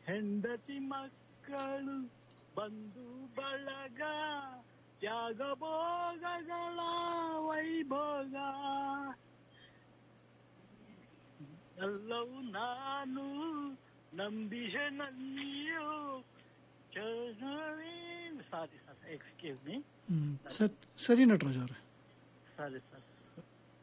ಹೆಂಡತಿ ಮಕ್ಕಳು ಬಂಧು ಬಳಗ ತ್ಯಾಗ ಭೋಗಗಳ ವೈಭೋಗ ಎಲ್ಲವೂ ನಾನು ನಂಬಿಹೆ ನನ್ನಿಯೋ ಸಾರಿ ಸರ್ ಎಕ್ಸ್ಕ್ಯೂಸ್ ಮೀ. ಸರಿ ನಟರಾಜ್ ಅವರೇ. ಸರಿ ಸರ್.